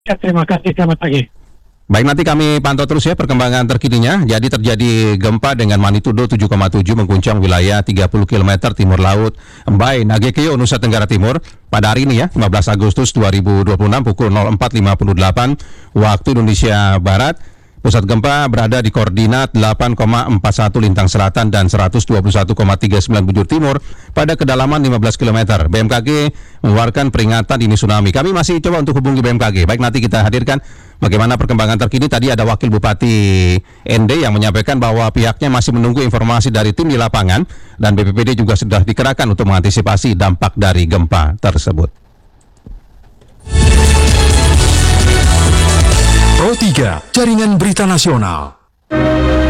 Ya, terima kasih, selamat pagi. Baik, nanti kami pantau terus ya perkembangan terkininya. Jadi terjadi gempa dengan magnitudo 7,7 mengguncang wilayah 30 km timur laut Mbai, Nagekeo, Nusa Tenggara Timur pada hari ini ya, 15 Agustus 2026 pukul 04.58 waktu Indonesia Barat. Pusat gempa berada di koordinat 8,41 lintang selatan dan 121,39 bujur timur pada kedalaman 15 km. BMKG mengeluarkan peringatan dini tsunami. Kami masih coba untuk hubungi BMKG. Baik, nanti kita hadirkan bagaimana perkembangan terkini. Tadi ada Wakil Bupati ND yang menyampaikan bahwa pihaknya masih menunggu informasi dari tim di lapangan dan BPBD juga sudah dikerahkan untuk mengantisipasi dampak dari gempa tersebut. Pro 3, Jaringan Berita Nasional.